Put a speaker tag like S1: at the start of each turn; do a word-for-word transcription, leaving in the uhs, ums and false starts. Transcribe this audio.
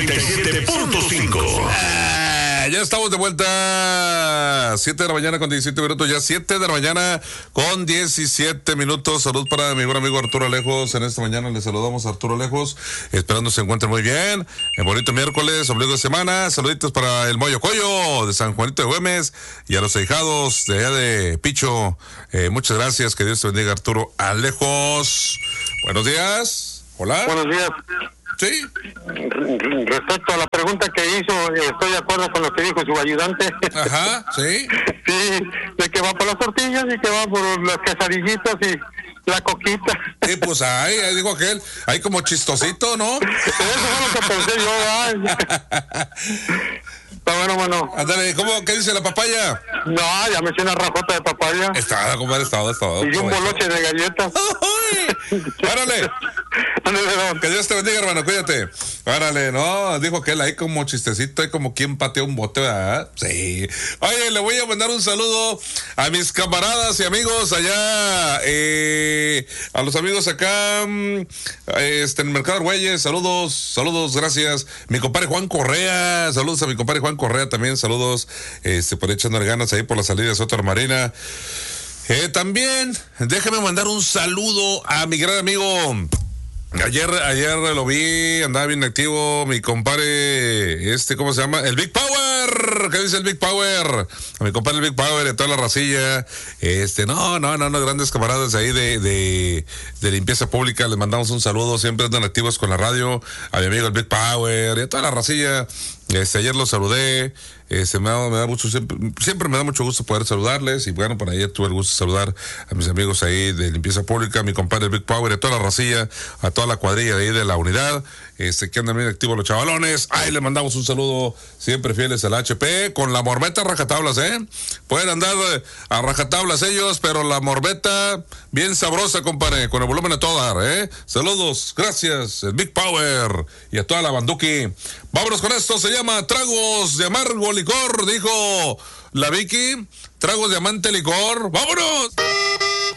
S1: noventa y siete punto cinco.
S2: Ah, ya estamos de vuelta. siete de la mañana con diecisiete minutos. Ya siete de la mañana con diecisiete minutos. Salud para mi buen amigo Arturo Alejos. En esta mañana le saludamos a Arturo Alejos. Esperando se encuentre muy bien. El bonito miércoles, ombligo de semana. Saluditos para el Moyo Coyo de San Juanito de Güemes y a los ahijados de allá de Picho. Eh, muchas gracias. Que Dios te bendiga, Arturo Alejos. Buenos días. Hola.
S3: Buenos días.
S2: Sí.
S3: Respecto a la pregunta que hizo, estoy de acuerdo con lo que dijo su ayudante.
S2: Ajá, sí.
S3: Sí, de que va por las tortillas y que va por las quesadillitas y la coquita.
S2: Sí, pues ahí, ahí digo aquel, ahí como chistosito, ¿no?
S3: Eso es lo que pensé yo, ¿verdad? Está bueno, bueno.
S2: Ándale, ¿cómo? ¿Qué dice la papaya?
S3: No, ya me hice una rajota de papaya.
S2: Está, compadre, está, está.
S3: Y un boloche de galletas.
S2: ¡Árale! Que Dios te bendiga, hermano, cuídate. Árale, no, dijo que él ahí como chistecito, ahí como quien pateó un bote, ¿verdad? Sí. Oye, le voy a mandar un saludo a mis camaradas y amigos allá, eh, a los amigos acá, este, en el Mercado Argüelles, saludos, saludos, gracias. Mi compadre Juan Correa, saludos a mi compadre Juan Correa también, saludos, este, por echándole ganas ahí por la salida de Soto Marina. Eh, también, déjame mandar un saludo a mi gran amigo. Ayer, ayer lo vi, andaba bien activo, mi compadre, este, ¿cómo se llama? El Big Power, ¿qué dice el Big Power? A mi compadre el Big Power, de toda la racilla, este, no, no, no, no, grandes camaradas ahí de, de, de limpieza pública, les mandamos un saludo, siempre andan activos con la radio, a mi amigo el Big Power, y a toda la racilla. Este, ayer los saludé, este, me da, me da mucho, siempre, siempre me da mucho gusto poder saludarles, y bueno, por ayer tuve el gusto de saludar a mis amigos ahí de limpieza pública, a mi compadre Big Power, a toda la racilla, a toda la cuadrilla de ahí de la unidad, este, que andan bien activos los chavalones. Ahí le mandamos un saludo, siempre fieles al H P, con la morbeta rajatablas, eh, pueden andar a rajatablas ellos, pero la morbeta bien sabrosa, compadre, con el volumen a todo dar, eh, saludos, gracias, el Big Power, y a toda la banduki. Vámonos con esto, se llama Tragos de Amargo Licor, dijo la Vicky. Tragos de Amante Licor. ¡Vámonos!